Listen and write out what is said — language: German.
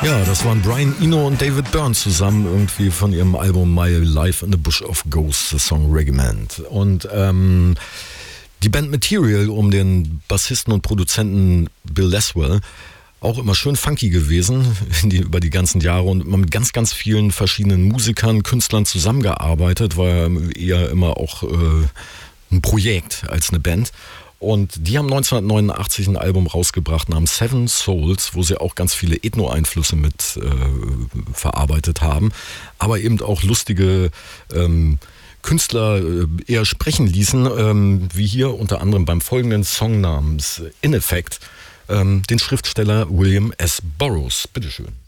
Ja, das waren Brian Eno und David Byrne zusammen irgendwie von ihrem Album My Life in the Bush of Ghosts, the Song Regiment. Und die Band Material um den Bassisten und Produzenten Bill Laswell, auch immer schön funky gewesen über die ganzen Jahre und immer mit ganz, ganz vielen verschiedenen Musikern, Künstlern zusammengearbeitet, war eher immer auch ein Projekt als eine Band. Und die haben 1989 ein Album rausgebracht namens Seven Souls, wo sie auch ganz viele Ethno-Einflüsse mit verarbeitet haben, aber eben auch lustige Künstler eher sprechen ließen, wie hier unter anderem beim folgenden Song namens In Effect, den Schriftsteller William S. Burroughs. Bitteschön.